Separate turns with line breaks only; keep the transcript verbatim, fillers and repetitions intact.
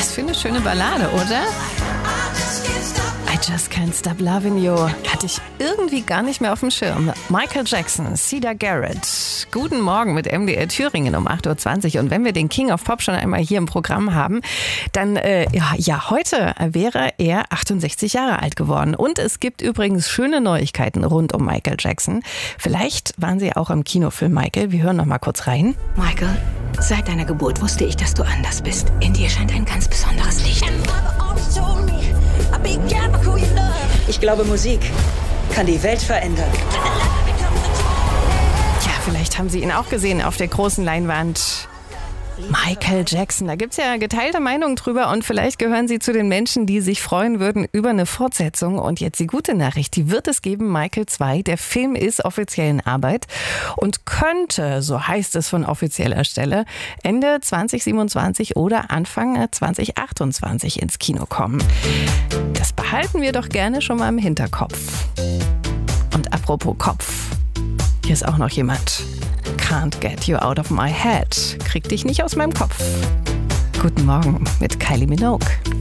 Was für eine schöne Ballade, oder? I Just Can't Stop Loving You. Hatte ich irgendwie gar nicht mehr auf dem Schirm. Michael Jackson, Siedah Garrett. Guten Morgen mit M D R Thüringen um acht Uhr zwanzig. Und wenn wir den King of Pop schon einmal hier im Programm haben, dann, äh, ja, ja, heute wäre er achtundsechzig Jahre alt geworden. Und es gibt übrigens schöne Neuigkeiten rund um Michael Jackson. Vielleicht waren Sie auch im Kinofilm Michael. Wir hören noch mal kurz rein.
Michael, seit deiner Geburt wusste ich, dass du anders bist. In dir scheint ein ganz besonderes Licht. Ich glaube, Musik kann die Welt verändern.
Ja, vielleicht haben Sie ihn auch gesehen auf der großen Leinwand. Michael Jackson, da gibt's ja geteilte Meinungen drüber und vielleicht gehören Sie zu den Menschen, die sich freuen würden über eine Fortsetzung. Und jetzt die gute Nachricht, die wird es geben, Michael zwei. Der Film ist offiziell in Arbeit und könnte, so heißt es von offizieller Stelle, Ende zwanzig siebenundzwanzig oder Anfang zwanzig achtundzwanzig ins Kino kommen. Das behalten wir doch gerne schon mal im Hinterkopf. Und apropos Kopf, hier ist auch noch jemand. Can't get you out of my head. Krieg dich nicht aus meinem Kopf. Guten Morgen mit Kylie Minogue.